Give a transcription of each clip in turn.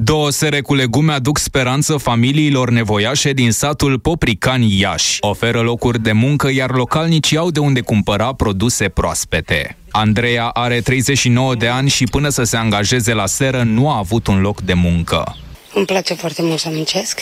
2 sere cu legume aduc speranță familiilor nevoiașe din satul Popricani, Iași. Oferă locuri de muncă, iar localnicii au de unde cumpăra produse proaspete. Andreea are 39 de ani și până să se angajeze la seră nu a avut un loc de muncă. Îmi place foarte mult să muncesc.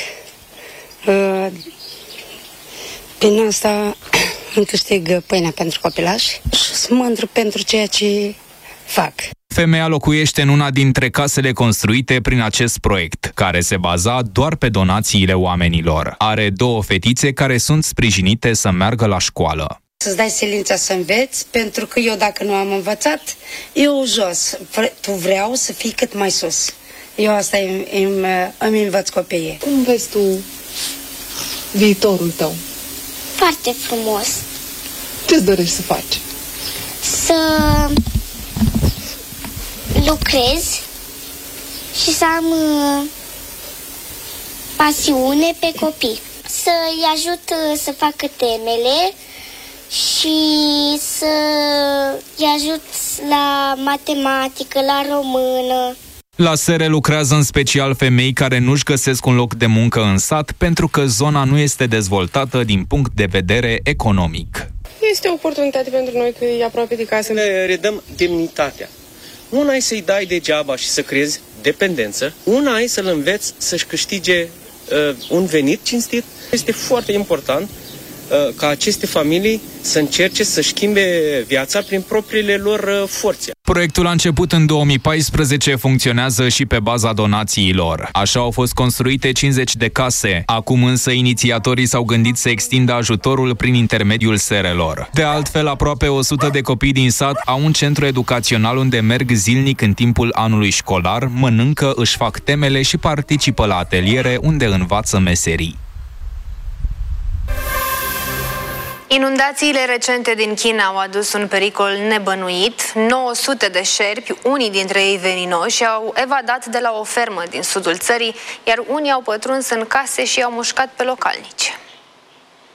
Prin asta îmi câștig pâinea pentru copilași și sunt mândru pentru ceea ce fac. Femeia locuiește în una dintre casele construite prin acest proiect, care se baza doar pe donațiile oamenilor. Are 2 fetițe care sunt sprijinite să meargă la școală. Să-ți dai silința să înveți, pentru că eu dacă nu am învățat, eu jos. Tu vreau să fii cât mai sus. Eu asta îmi învăț copiii. Cum vezi tu viitorul tău? Foarte frumos. Ce-ți dorești să faci? Să lucrez și să am pasiune pe copii. Să-i ajut să facă temele și să-i ajut la matematică, la română. La sere lucrează în special femei care nu-și găsesc un loc de muncă în sat pentru că zona nu este dezvoltată din punct de vedere economic. Este o oportunitate pentru noi că e aproape de casă. Ne redăm demnitatea. Una e să-i dai degeaba și să creezi dependență, una e să-l înveți să-și câștige un venit cinstit. Este foarte important ca aceste familii să încerce să schimbe viața prin propriile lor forțe. Proiectul a început în 2014, funcționează și pe baza donațiilor. Așa au fost construite 50 de case. Acum însă inițiatorii s-au gândit să extindă ajutorul prin intermediul serelor. De altfel, aproape 100 de copii din sat au un centru educațional unde merg zilnic în timpul anului școlar, mănâncă, își fac temele și participă la ateliere unde învață meserii. Inundațiile recente din China au adus un pericol nebănuit. 900 de șerpi, unii dintre ei veninoși, au evadat de la o fermă din sudul țării, iar unii au pătruns în case și au mușcat pe localnici.